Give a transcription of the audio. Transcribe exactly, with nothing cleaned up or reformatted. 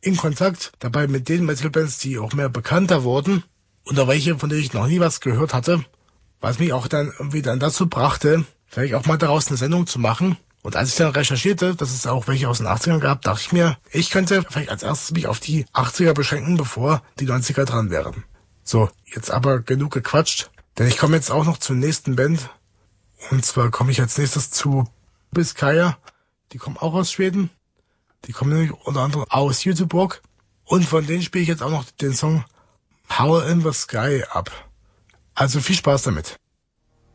in Kontakt dabei mit den Metal-Bands, die auch mehr bekannter wurden. Und auch welche, von denen ich noch nie was gehört hatte. Was mich auch dann irgendwie dann dazu brachte, vielleicht auch mal daraus eine Sendung zu machen. Und als ich dann recherchierte, dass es auch welche aus den achtzigern gab, dachte ich mir, ich könnte vielleicht als erstes mich auf die achtziger beschränken, bevor die neunziger dran wären. So, jetzt aber genug gequatscht, denn ich komme jetzt auch noch zur nächsten Band. Und zwar komme ich als nächstes zu Biskaya. Die kommen auch aus Schweden. Die kommen nämlich unter anderem aus Göteborg. Und von denen spiele ich jetzt auch noch den Song Howl in the Sky ab. Also viel Spaß damit.